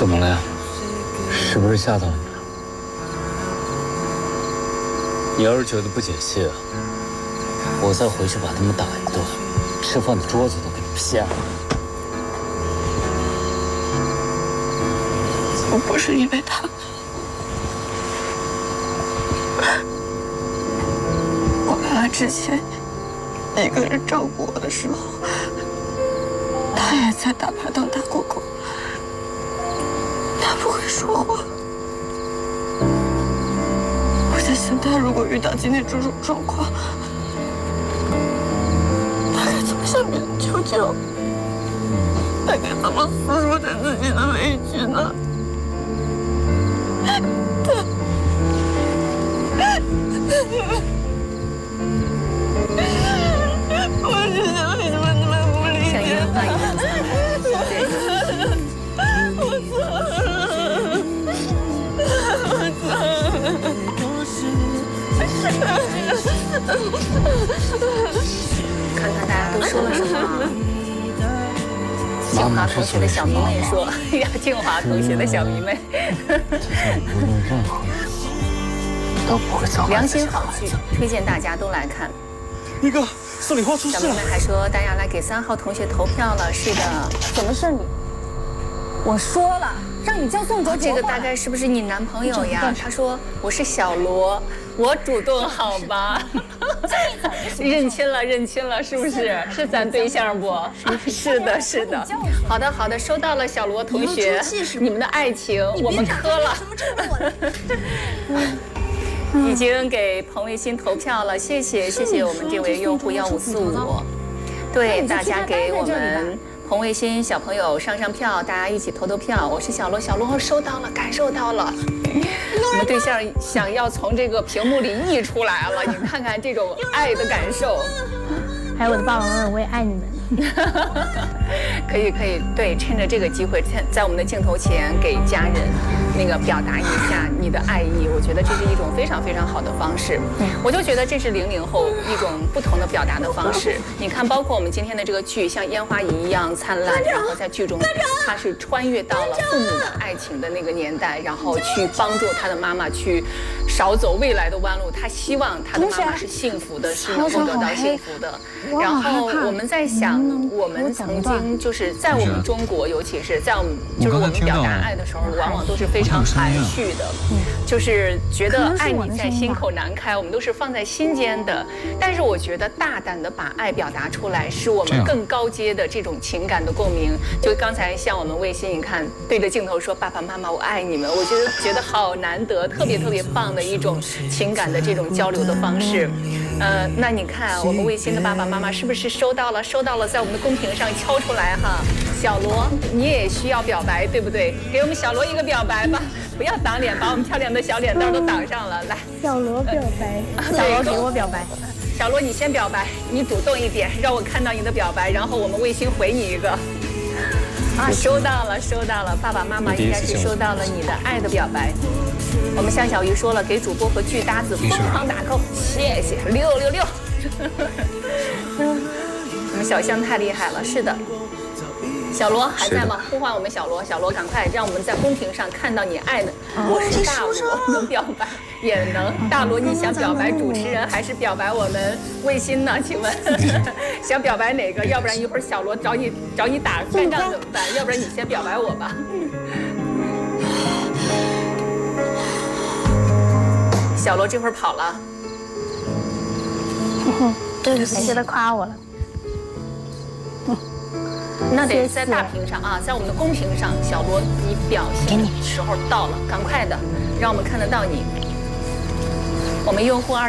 怎么了呀？是不是吓到你了？你要是觉得不解气啊，我再回去把他们打一顿，吃饭的桌子都给你掀了。 我不是因为他，我爸爸之前一个人照顾我的时候，他也在大排档打过工。他不会说话。我在想，他如果遇到今天这种状况，他该怎么向别人求救？他该怎么诉说他自己的委屈呢？我知道为什么你们不理解他。我错了，我错了。 看看大家都说了什么。静华同学的小迷妹说：“呀，静华同学的小迷妹。” 无论任何人都不会糟。 良心好剧，推荐大家都来看。 那个送礼花出事了。 小迷妹还说大家来给3号同学投票了。是的， 怎么是你？我说了，让你叫宋哲。 这个大概是不是你男朋友呀？他说我是小罗，我主动好吧？认亲了，认亲了，是不是？是咱对象不？是的，是的。好的，好的，收到了，小罗同学，你们的爱情我们磕了。已经给彭卫新投票了，谢谢我们这位用户1545，对大家给我们彭卫新小朋友上票，大家一起投票。我是小罗，小罗收到了，感受到了。我们对象想要从这个屏幕里溢出来了，你看看这种爱的感受。 还有我的爸爸妈妈，我也爱你们。 可以，对，趁着这个机会，在我们的镜头前给家人那个表达一下你的爱意，我觉得这是一种非常非常好的方式。我就觉得这是00后一种不同的表达的方式。你看，包括我们今天的这个剧，像烟花一样灿烂，然后在剧中他是穿越到了父母的爱情的那个年代，然后去帮助他的妈妈去少走未来的弯路。他希望他的妈妈是幸福的，是能够得到幸福的。然后我们在想，我们曾经就是在我们中国，尤其是在我们就是我们表达爱的时候，往往都是非常含蓄的，就是觉得爱你在心口难开，我们都是放在心间的。但是我觉得大胆的把爱表达出来，是我们更高阶的这种情感的共鸣。就刚才像我们卫星，你看对着镜头说爸爸妈妈我爱你们，我觉得好难得，特别棒的一种情感的这种交流的方式。那你看我们卫星的爸爸妈妈是不是收到了，在我们的公屏上敲出来哈。小罗你也需要表白，对不对？给我们小罗一个表白吧，不要挡脸，把我们漂亮的小脸蛋都挡上了。来， 小罗表白，小罗给我表白。 小罗你先表白，你主动一点，让我看到你的表白，然后我们卫星回你一个。收到了，爸爸妈妈应该是收到了你的爱的表白。我们向小鱼说了，给主播和剧搭子疯狂打 call， 谢谢666。我们小香太厉害了，是的。小罗还在吗？呼唤我们小罗，小罗赶快让我们在公屏上看到你爱的。我是大罗，能表白也能。大罗，你想表白主持人还是表白我们卫星呢？请问想表白哪个？要不然一会儿小罗找你打干仗怎么办？要不然你先表白我吧。小罗这会儿跑了。 对不起，觉得夸我了。 那得在大屏上啊，在我们的公屏上，小罗，你表现的时候到了，赶快的，让我们看得到你。我们用户